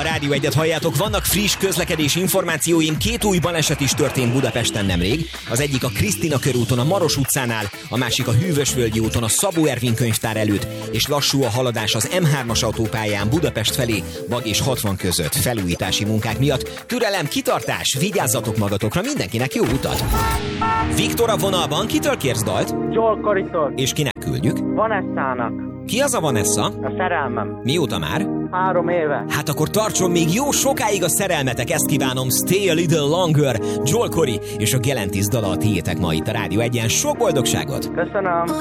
Rádió Egyet halljátok, vannak friss közlekedési információim, 2 új baleset is történt Budapesten nemrég. Az egyik a Krisztina körúton a Maros utcánál, a másik a Hűvösvölgyi úton a Szabó Ervin könyvtár előtt, és lassú a haladás az M3-as autópályán Budapest felé, Bag és 60 között felújítási munkák miatt. Türelem, kitartás, vigyázzatok magatokra, mindenkinek jó utat! Viktor a vonalban, kitől kérsz dalt? Joel Corey-tól. És kinek küldjük? Vanessa-nak. Ki az a Vanessa? A szerelmem. Mióta már? 3 éve. Hát akkor tartson még jó sokáig a szerelmetek, ezt kívánom. Stay a little longer. Joel Corey és a Galantis dala a tiétek ma itt a Rádió Egyen. Sok boldogságot! Köszönöm.